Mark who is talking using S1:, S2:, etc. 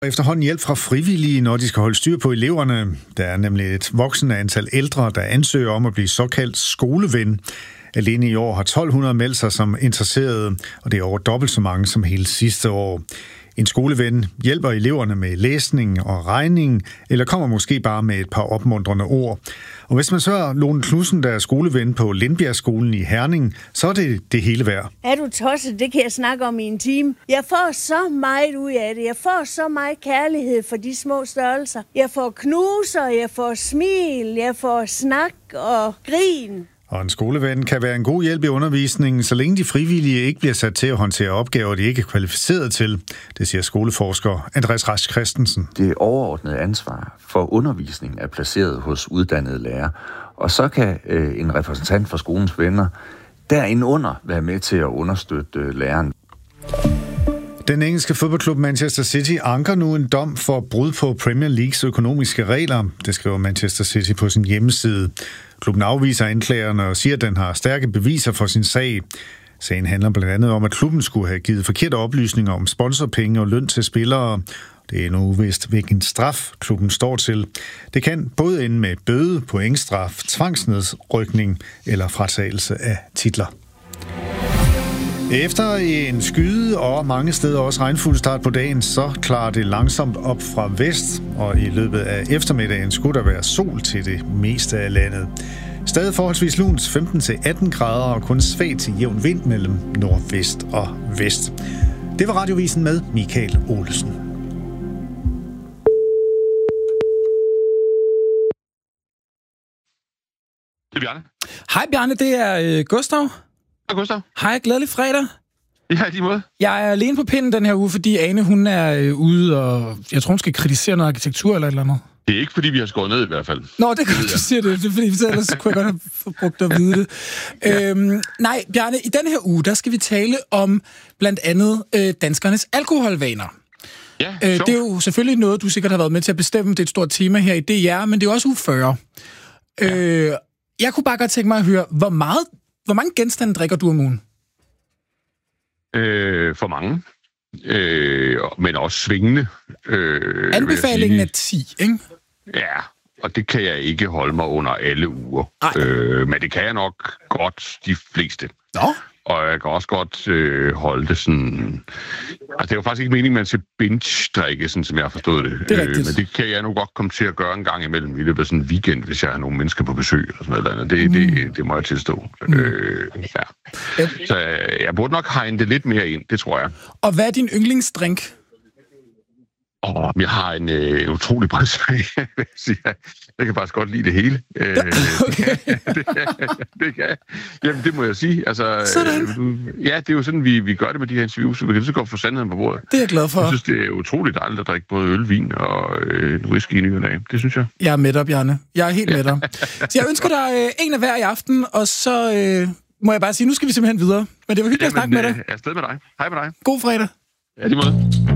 S1: Efterhånden hjælp fra frivillige, når de skal holde styr på eleverne. Der er nemlig et voksende antal ældre, der ansøger om at blive såkaldt skoleven. Alene i år har 1200 meldt sig som interesserede, og det er over dobbelt så mange som hele sidste år. En skoleven hjælper eleverne med læsning og regning, eller kommer måske bare med et par opmuntrende ord. Og hvis man så er Lone Knudsen, der er skoleven på Lindbjergskolen i Herning, så er det hele værd.
S2: Er du tosset? Det kan jeg snakke om i en time. Jeg får så meget ud af det. Jeg får så meget kærlighed for de små størrelser. Jeg får knuser, jeg får smil, jeg får snak og grin.
S1: Og en skoleven kan være en god hjælp i undervisningen, så længe de frivillige ikke bliver sat til at håndtere opgaver, de ikke er kvalificeret til. Det siger skoleforsker Andreas Rask Christensen.
S3: Det overordnede ansvar for undervisningen er placeret hos uddannede lærere. Og så kan en repræsentant for skolens venner derindunder være med til at understøtte læreren.
S1: Den engelske fodboldklub Manchester City anker nu en dom for brud på Premier Leagues økonomiske regler. Det skriver Manchester City på sin hjemmeside. Klubben afviser anklagerne og siger, at den har stærke beviser for sin sag. Sagen handler blandt andet om, at klubben skulle have givet forkerte oplysninger om sponsorpenge og løn til spillere. Det er nu uvist, hvilken straf klubben står til. Det kan både ende med bøde, pointstraf, tvangsnedsrykning eller fratagelse af titler. Efter en skyde og mange steder også regnfuld start på dagen, så klarer det langsomt op fra vest, og i løbet af eftermiddagen skulle der være sol til det meste af landet. Stadig forholdsvis lunt 15-18 grader og kun svag til jævn vind mellem nordvest og vest. Det var Radiovisen med Michael Olsen.
S4: Det er Bjarne.
S5: Hej Bjarne, det er Gustav.
S4: Gustav.
S5: Hej, glædelig fredag.
S4: Ja, i lige måde.
S5: Jeg er alene på pinden den her uge, fordi Ane, hun er ude, og jeg tror, hun skal kritisere noget arkitektur eller et eller andet.
S4: Det er ikke, fordi vi har skåret ned i hvert fald.
S5: Nå, det er godt, du siger det. Det er fordi, ellers kunne jeg godt have brugt at vide det. Ja. Nej, Bjarne, i den her uge, der skal vi tale om blandt andet danskernes alkoholvaner.
S4: Ja,
S5: det er jo selvfølgelig noget, du sikkert har været med til at bestemme. Det er et stort tema her i DR, men det er også uge 40. Ja. Jeg kunne bare godt tænke mig at høre, hvor mange genstande drikker du om ugen?
S4: For mange. Men også svingende.
S5: Anbefalingen er 10, ikke?
S4: Ja, og det kan jeg ikke holde mig under alle uger. Men det kan jeg nok godt de fleste.
S5: Nå.
S4: Og jeg kan også godt holde det sådan... Altså, det er jo faktisk ikke meningen, man skal binge-drikke, sådan som jeg har forstået det.
S5: Det er rigtigt.
S4: Men det kan jeg nu godt komme til at gøre en gang imellem i løbet af sådan en weekend, hvis jeg har nogle mennesker på besøg eller sådan noget andet. Det må jeg tilstå. Ja. Så jeg burde nok hegne det lidt mere ind, det tror jeg.
S5: Og hvad er din yndlingsdrink?
S4: Jeg har en utrolig bred smag, vil jeg sige. Jeg kan faktisk godt lide det hele.
S5: Okay.
S4: Det kan. Jamen, det må jeg sige. Altså, ja, det er jo sådan, vi gør det med de her interviews, så vi kan så godt få sandheden på bordet.
S5: Det er jeg glad for.
S4: Jeg synes, det er utroligt dejligt at drikke både øl, vin og whisky i ny og næ. Det synes jeg.
S5: Jeg er med dig, Bjarne. Jeg er helt med dig. Så jeg ønsker dig en af hver i aften, og så må jeg bare sige, nu skal vi simpelthen videre. Men det var hyggeligt at snakke med dig.
S4: Jeg er afsted med dig. Hej med dig.
S5: God fredag.
S4: Ja, lige måde.